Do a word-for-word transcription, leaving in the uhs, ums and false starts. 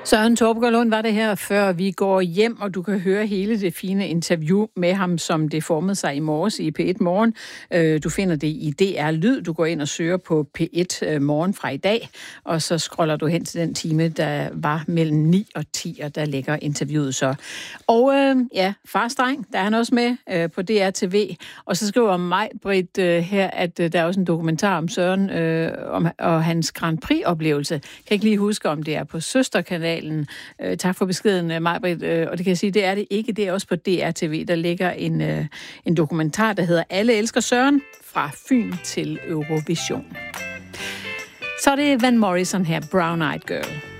Søren Torpegaard Lund var det her, før vi går hjem, og du kan høre hele det fine interview med ham, som det formede sig i morges i P et Morgen. Du finder det i D R Lyd. Du går ind og søger på P et Morgen fra i dag, og så scroller du hen til den time, der var mellem ni og ti, og der ligger interviewet så. Og øh, ja, Fars dreng, der er han også med øh, på D R T V, og så skriver Maj-Britt øh, her, at øh, der er også en dokumentar om Søren øh, om, og hans Grand Prix-oplevelse. Jeg kan ikke lige huske, om det er på Søsterkanalen. Øh, tak for beskeden, Maj-Britt. Øh, og det kan jeg sige, det er det ikke. Det er også på D R T V. Der ligger en, øh, en dokumentar, der hedder Alle elsker Søren, fra Fyn til Eurovision. Så er det Van Morrison her, Brown Eyed Girl.